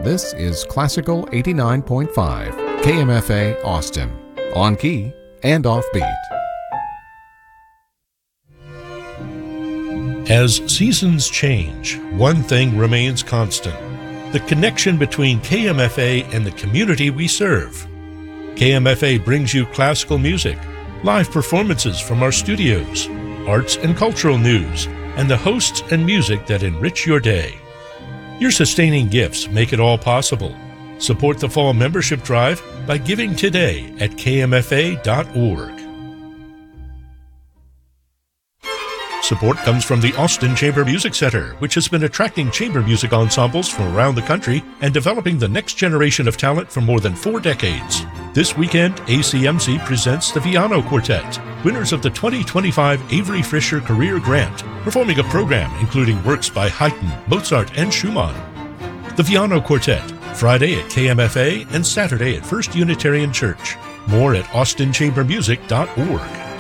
This is Classical 89.5, KMFA Austin, on key and offbeat. As seasons change, one thing remains constant: the connection between KMFA and the community we serve. KMFA brings you classical music, live performances from our studios, arts and cultural news, and the hosts and music that enrich your day. Your sustaining gifts make it all possible. Support the fall membership drive by giving today at kmfa.org. Support comes from the Austin Chamber Music Center, which has been attracting chamber music ensembles from around the country and developing the next generation of talent for more than 4 decades. This weekend, ACMC presents the Viano Quartet, winners of the 2025 Avery Fisher Career Grant, performing a program including works by Haydn, Mozart, and Schumann. The Viano Quartet, Friday at KMFA and Saturday at First Unitarian Church. More at austinchambermusic.org.